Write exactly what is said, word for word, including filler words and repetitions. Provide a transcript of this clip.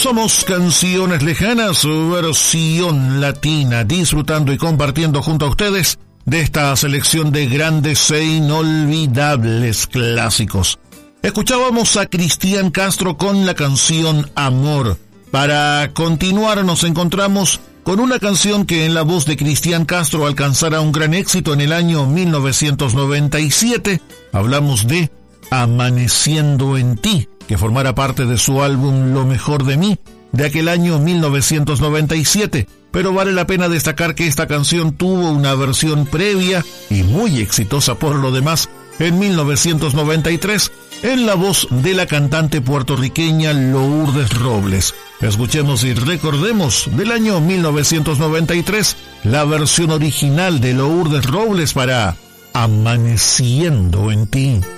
Somos Canciones Lejanas, versión latina, disfrutando y compartiendo junto a ustedes de esta selección de grandes e inolvidables clásicos. Escuchábamos a Cristian Castro con la canción Amor. Para continuar nos encontramos con una canción que en la voz de Cristian Castro alcanzará un gran éxito en el año mil novecientos noventa y siete. Hablamos de Amaneciendo en ti, que formará parte de su álbum Lo Mejor de Mí, de aquel año mil novecientos noventa y siete. Pero vale la pena destacar que esta canción tuvo una versión previa y muy exitosa por lo demás en mil novecientos noventa y tres, en la voz de la cantante puertorriqueña Lourdes Robles. Escuchemos y recordemos del año mil novecientos noventa y tres la versión original de Lourdes Robles para Amaneciendo en ti.